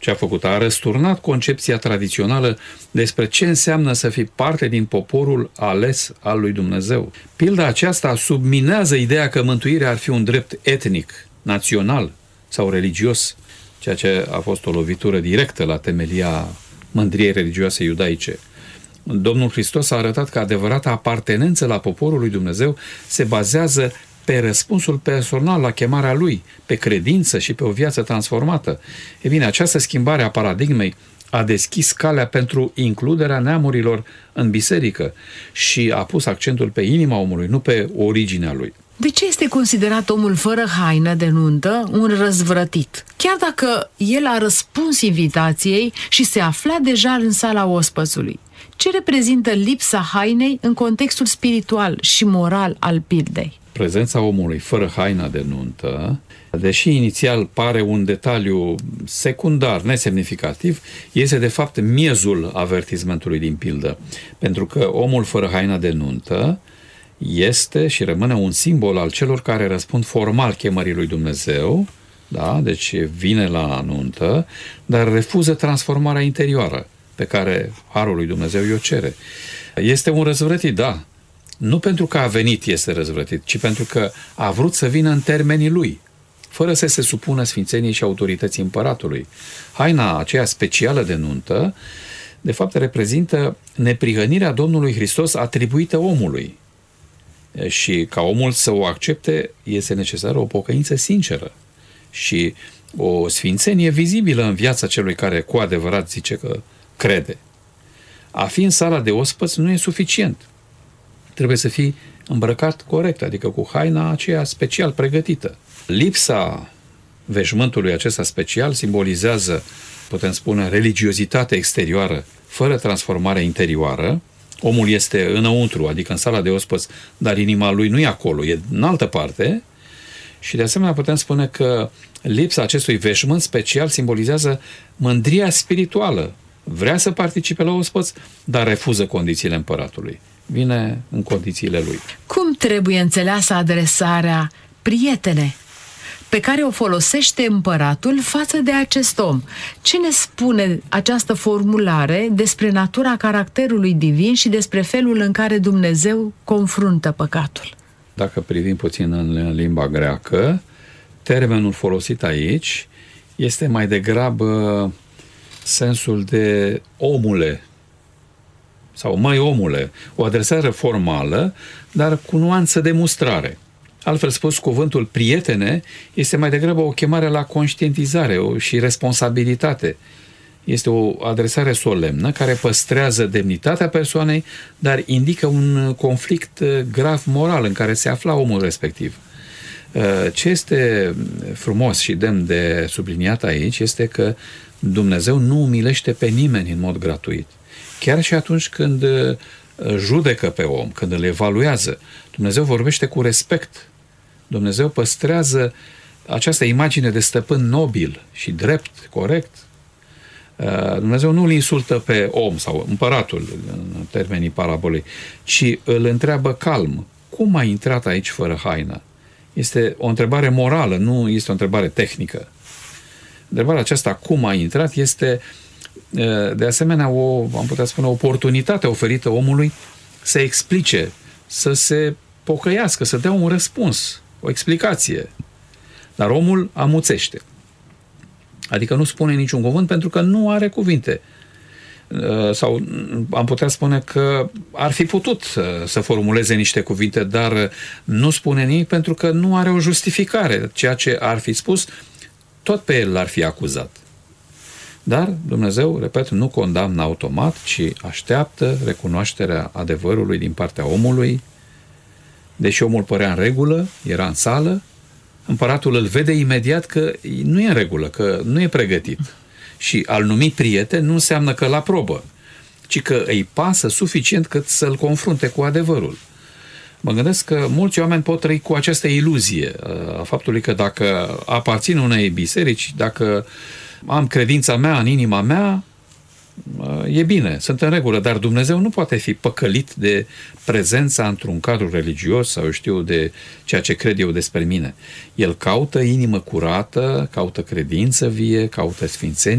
Ce a făcut? A răsturnat concepția tradițională despre ce înseamnă să fii parte din poporul ales al lui Dumnezeu. Pilda aceasta subminează ideea că mântuirea ar fi un drept etnic, național sau religios, ceea ce a fost o lovitură directă la temelia mândriei religioase iudaice. Domnul Hristos a arătat că adevărata apartenență la poporul lui Dumnezeu se bazează pe răspunsul personal la chemarea lui, pe credință și pe o viață transformată. E bine, această schimbare a paradigmei a deschis calea pentru includerea neamurilor în biserică și a pus accentul pe inima omului, nu pe originea lui. De ce este considerat omul fără haină de nuntă un răzvrătit? Chiar dacă el a răspuns invitației și se afla deja în sala ospățului. Ce reprezintă lipsa hainei în contextul spiritual și moral al pildei? Prezența omului fără haina de nuntă, deși inițial pare un detaliu secundar, nesemnificativ, este de fapt miezul avertismentului din pildă. Pentru că omul fără haina de nuntă este și rămâne un simbol al celor care răspund formal chemării lui Dumnezeu, da? Deci vine la nuntă, dar refuză transformarea interioară pe care harul lui Dumnezeu i-o cere. Este un răzvrătit, da. Nu pentru că a venit este răzvrătit, ci pentru că a vrut să vină în termenii lui, fără să se supună sfințeniei și autorității împăratului. Haina aceea specială de nuntă, de fapt, reprezintă neprihănirea Domnului Hristos atribuită omului. Și ca omul să o accepte, este necesară o pocăință sinceră și o sfințenie vizibilă în viața celui care cu adevărat zice că crede. A fi în sala de ospăți nu e suficient. Trebuie să fii îmbrăcat corect, adică cu haina aceea special pregătită. Lipsa veșmântului acesta special simbolizează, putem spune, religiozitatea exterioară fără transformare interioară. Omul este înăuntru, adică în sala de ospăți, dar inima lui nu e acolo, e în altă parte. Și de asemenea putem spune că lipsa acestui veșmânt special simbolizează mândria spirituală. Vrea să participe la ospăț, dar refuză condițiile împăratului. Vine în condițiile lui. Cum trebuie înțeleasă adresarea prietene pe care o folosește împăratul față de acest om? Ce ne spune această formulare despre natura caracterului divin și despre felul în care Dumnezeu confruntă păcatul? Dacă privim puțin în limba greacă, termenul folosit aici este mai degrabă sensul de omule sau măi omule, o adresare formală, dar cu nuanță de mustrare. Altfel spus, cuvântul prietene este mai degrabă o chemare la conștientizare și responsabilitate. Este o adresare solemnă care păstrează demnitatea persoanei, dar indică un conflict grav moral în care se afla omul respectiv. Ce este frumos și demn de subliniat aici este că Dumnezeu nu umilește pe nimeni în mod gratuit. Chiar și atunci când judecă pe om, când îl evaluează, Dumnezeu vorbește cu respect. Dumnezeu păstrează această imagine de stăpân nobil și drept, corect. Dumnezeu nu îl insultă pe om sau împăratul, în termenii parabolei, ci îl întreabă calm. Cum ai intrat aici fără haină? Este o întrebare morală, nu este o întrebare tehnică. Întrebarea aceasta, cum ai intrat, este de asemenea am putea spune, o oportunitate oferită omului să explice, să se pocăiască, să dea un răspuns, o explicație. Dar omul amuțește. Adică nu spune niciun cuvânt pentru că nu are cuvinte. Sau am putea spune că ar fi putut să formuleze niște cuvinte, dar nu spune nimic pentru că nu are o justificare. Ceea ce ar fi spus, tot pe el l-ar fi acuzat. Dar Dumnezeu, repet, nu condamnă automat, ci așteaptă recunoașterea adevărului din partea omului. Deși omul părea în regulă, era în sală, împăratul îl vede imediat că nu e în regulă, că nu e pregătit. Și a-l numi prieten nu înseamnă că îl aprobă, ci că îi pasă suficient cât să-l confrunte cu adevărul. Mă gândesc că mulți oameni pot trăi cu această iluzie a faptului că dacă aparțin unei biserici, dacă am credința mea în inima mea, e bine, sunt în regulă, dar Dumnezeu nu poate fi păcălit de prezența într-un cadru religios sau știu de ceea ce cred eu despre mine. El caută inimă curată, caută credință vie, caută sfințenie.